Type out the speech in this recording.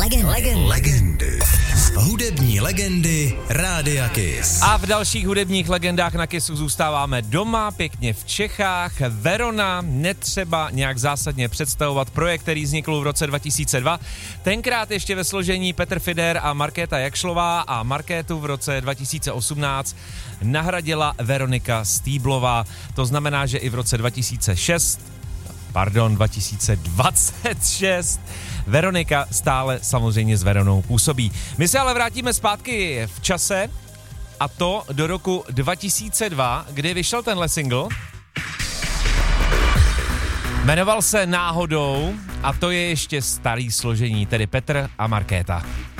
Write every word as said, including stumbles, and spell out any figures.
Legend. Legend. Legendy. Hudební legendy Rádia Kiss. A v dalších hudebních legendách na Kissu zůstáváme doma, pěkně v Čechách. Verona, netřeba nějak zásadně představovat projekt, který vznikl v roce dva tisíce dva. Tenkrát ještě ve složení Petr Fider a Markéta Jakšlová a Markétu v roce dva tisíce osmnáct nahradila Veronika Stýblová. To znamená, že i v roce dva tisíce šest, pardon, dva tisíce dvacet šest Veronika stále samozřejmě s Veronou působí. My se ale vrátíme zpátky v čase, a to do roku dva tisíce dva, kdy vyšel tenhle single. Jmenoval se Náhodou a to je ještě starý složení, tedy Petr a Markéta.